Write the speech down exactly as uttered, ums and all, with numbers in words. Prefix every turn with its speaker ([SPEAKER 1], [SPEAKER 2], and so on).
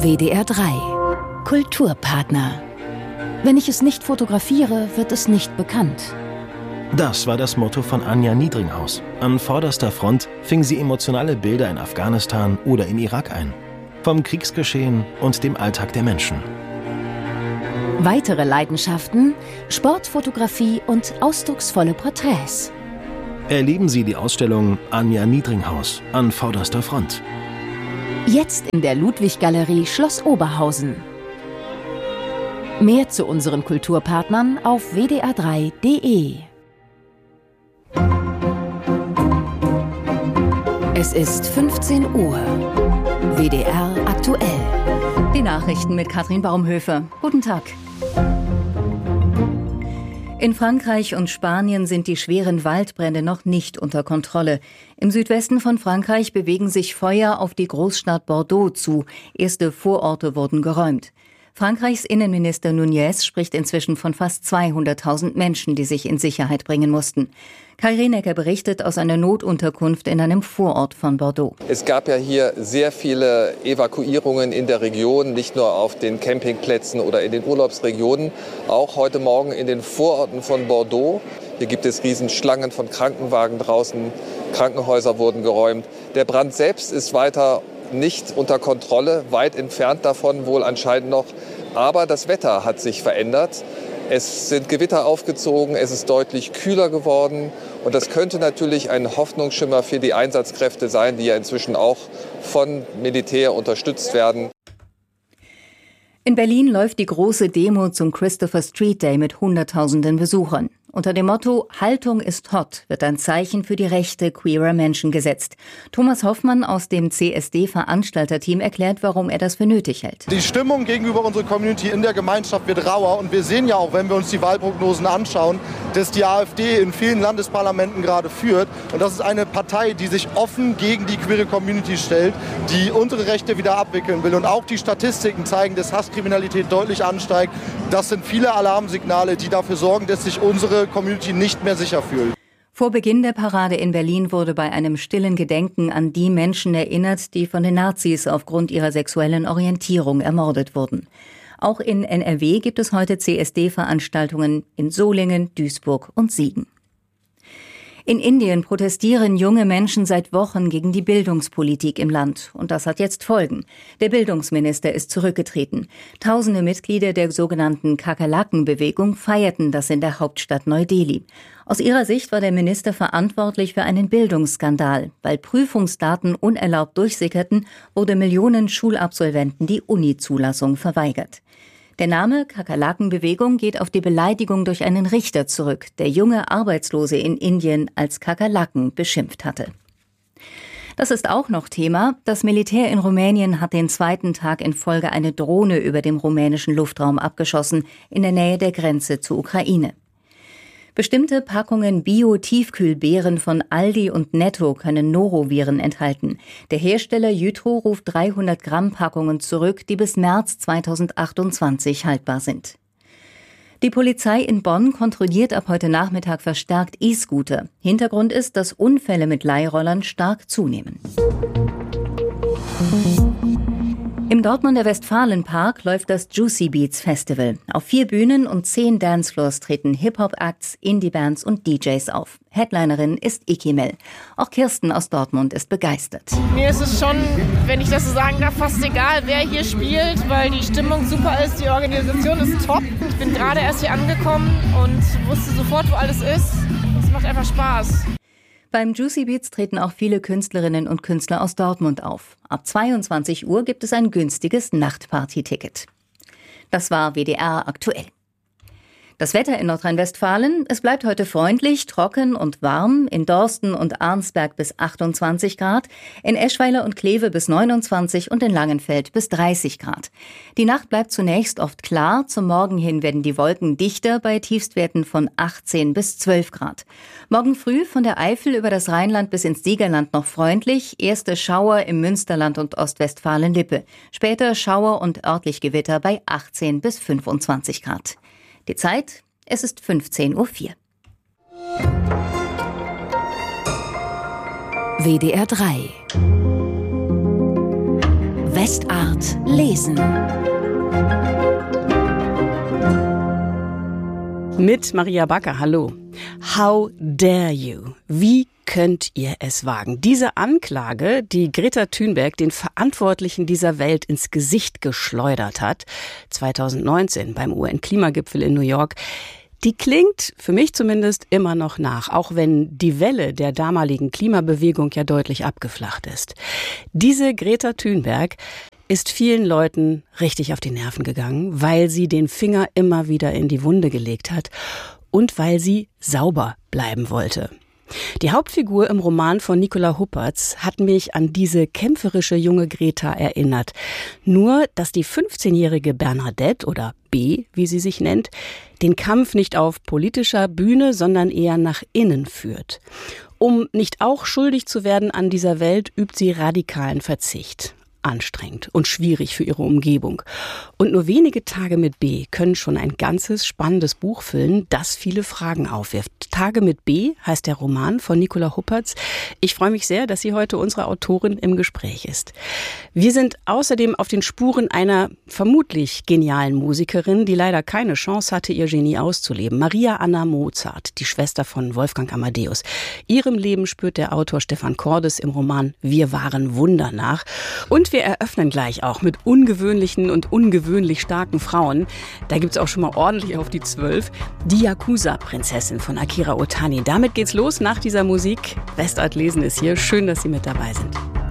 [SPEAKER 1] W D R drei Kulturpartner. Wenn ich es nicht fotografiere, wird es nicht bekannt.
[SPEAKER 2] Das war das Motto von Anja Niedringhaus. An vorderster Front fing sie emotionale Bilder in Afghanistan oder im Irak ein. Vom Kriegsgeschehen und dem Alltag der Menschen.
[SPEAKER 1] Weitere Leidenschaften: Sportfotografie und ausdrucksvolle Porträts.
[SPEAKER 2] Erleben Sie die Ausstellung Anja Niedringhaus an vorderster Front.
[SPEAKER 1] Jetzt in der Ludwig-Galerie Schloss Oberhausen. Mehr zu unseren Kulturpartnern auf w d r drei punkt d e. Es ist fünfzehn Uhr. W D R aktuell.
[SPEAKER 3] Die Nachrichten mit Katrin Baumhöfe. Guten Tag. In Frankreich und Spanien sind die schweren Waldbrände noch nicht unter Kontrolle. Im Südwesten von Frankreich bewegen sich Feuer auf die Großstadt Bordeaux zu. Erste Vororte wurden geräumt. Frankreichs Innenminister Nunez spricht inzwischen von fast zweihunderttausend Menschen, die sich in Sicherheit bringen mussten. Kai Rienecker berichtet aus einer Notunterkunft in einem Vorort von Bordeaux.
[SPEAKER 4] Es gab ja hier sehr viele Evakuierungen in der Region, nicht nur auf den Campingplätzen oder in den Urlaubsregionen, auch heute Morgen in den Vororten von Bordeaux. Hier gibt es Riesenschlangen von Krankenwagen draußen, Krankenhäuser wurden geräumt. Der Brand selbst ist weiter nicht unter Kontrolle, weit entfernt davon wohl anscheinend noch. Aber das Wetter hat sich verändert. Es sind Gewitter aufgezogen, es ist deutlich kühler geworden. Und das könnte natürlich ein Hoffnungsschimmer für die Einsatzkräfte sein, die ja inzwischen auch von Militär unterstützt werden.
[SPEAKER 3] In Berlin läuft die große Demo zum Christopher Street Day mit Hunderttausenden Besuchern. Unter dem Motto »Haltung ist hot« wird ein Zeichen für die Rechte queerer Menschen gesetzt. Thomas Hoffmann aus dem C S D-Veranstalterteam erklärt, warum er das für nötig hält.
[SPEAKER 5] Die Stimmung gegenüber unserer Community in der Gemeinschaft wird rauer. Und wir sehen ja auch, wenn wir uns die Wahlprognosen anschauen, dass die AfD in vielen Landesparlamenten gerade führt. Und das ist eine Partei, die sich offen gegen die queere Community stellt, die unsere Rechte wieder abwickeln will. Und auch die Statistiken zeigen, dass Hasskriminalität deutlich ansteigt. Das sind viele Alarmsignale, die dafür sorgen, dass sich unsere Community nicht mehr sicher fühlt.
[SPEAKER 3] Vor Beginn der Parade in Berlin wurde bei einem stillen Gedenken an die Menschen erinnert, die von den Nazis aufgrund ihrer sexuellen Orientierung ermordet wurden. Auch in N R W gibt es heute C S D-Veranstaltungen in Solingen, Duisburg und Siegen. In Indien protestieren junge Menschen seit Wochen gegen die Bildungspolitik im Land. Und das hat jetzt Folgen. Der Bildungsminister ist zurückgetreten. Tausende Mitglieder der sogenannten Kakerlaken-Bewegung feierten das in der Hauptstadt Neu-Delhi. Aus ihrer Sicht war der Minister verantwortlich für einen Bildungsskandal. Weil Prüfungsdaten unerlaubt durchsickerten, wurde Millionen Schulabsolventen die Uni-Zulassung verweigert. Der Name Kakerlaken-Bewegung geht auf die Beleidigung durch einen Richter zurück, der junge Arbeitslose in Indien als Kakerlaken beschimpft hatte. Das ist auch noch Thema. Das Militär in Rumänien hat den zweiten Tag in Folge eine Drohne über dem rumänischen Luftraum abgeschossen, in der Nähe der Grenze zur Ukraine. Bestimmte Packungen Bio-Tiefkühlbeeren von Aldi und Netto können Noroviren enthalten. Der Hersteller Jytro ruft dreihundert Gramm Packungen zurück, die bis März zweitausendachtundzwanzig haltbar sind. Die Polizei in Bonn kontrolliert ab heute Nachmittag verstärkt E-Scooter. Hintergrund ist, dass Unfälle mit Leihrollern stark zunehmen. Im Dortmunder Westfalenpark läuft das Juicy Beats Festival. Auf vier Bühnen und zehn Dancefloors treten Hip-Hop-Acts, Indie-Bands und D Js auf. Headlinerin ist Ikimel. Auch Kirsten aus Dortmund ist begeistert.
[SPEAKER 6] Mir ist es schon, wenn ich das so sagen darf, fast egal, wer hier spielt, weil die Stimmung super ist, die Organisation ist top. Ich bin gerade erst hier angekommen und wusste sofort, wo alles ist. Es macht einfach Spaß.
[SPEAKER 3] Beim Juicy Beats treten auch viele Künstlerinnen und Künstler aus Dortmund auf. Ab zweiundzwanzig Uhr gibt es ein günstiges Nachtparty-Ticket. Das war W D R aktuell. Das Wetter in Nordrhein-Westfalen: Es bleibt heute freundlich, trocken und warm. In Dorsten und Arnsberg bis achtundzwanzig Grad, in Eschweiler und Kleve bis neunundzwanzig und in Langenfeld bis dreißig Grad. Die Nacht bleibt zunächst oft klar. Zum Morgen hin werden die Wolken dichter bei Tiefstwerten von achtzehn bis zwölf Grad. Morgen früh von der Eifel über das Rheinland bis ins Siegerland noch freundlich. Erste Schauer im Münsterland und Ostwestfalen-Lippe. Später Schauer und örtlich Gewitter bei achtzehn bis fünfundzwanzig Grad. Die Zeit, es ist fünfzehn Uhr vier.
[SPEAKER 1] W D R drei Westart lesen.
[SPEAKER 7] Mit Maria Backer, hallo. How dare you? Wie könnt ihr es wagen? Diese Anklage, die Greta Thunberg den Verantwortlichen dieser Welt ins Gesicht geschleudert hat, zwanzig neunzehn beim U N-Klimagipfel in New York, die klingt, für mich zumindest, immer noch nach, auch wenn die Welle der damaligen Klimabewegung ja deutlich abgeflacht ist. Diese Greta Thunberg ist vielen Leuten richtig auf die Nerven gegangen, weil sie den Finger immer wieder in die Wunde gelegt hat und weil sie sauber bleiben wollte. Die Hauptfigur im Roman von Nicola Huppertz hat mich an diese kämpferische junge Greta erinnert. Nur, dass die fünfzehnjährige Bernadette oder B, wie sie sich nennt, den Kampf nicht auf politischer Bühne, sondern eher nach innen führt. Um nicht auch schuldig zu werden an dieser Welt, übt sie radikalen Verzicht. Anstrengend und schwierig für ihre Umgebung. Und nur wenige Tage mit B können schon ein ganzes spannendes Buch füllen, das viele Fragen aufwirft. Tage mit B heißt der Roman von Nicola Huppertz. Ich freue mich sehr, dass sie heute unsere Autorin im Gespräch ist. Wir sind außerdem auf den Spuren einer vermutlich genialen Musikerin, die leider keine Chance hatte, ihr Genie auszuleben. Maria Anna Mozart, die Schwester von Wolfgang Amadeus. Ihrem Leben spürt der Autor Stefan Cordes im Roman Wir waren Wunder nach. Und wir Wir eröffnen gleich auch mit ungewöhnlichen und ungewöhnlich starken Frauen. Da gibt's auch schon mal ordentlich auf die zwölf. Die Yakuza-Prinzessin von Akira Otani. Damit geht's los nach dieser Musik. Westart lesen ist hier. Schön, dass Sie mit dabei sind.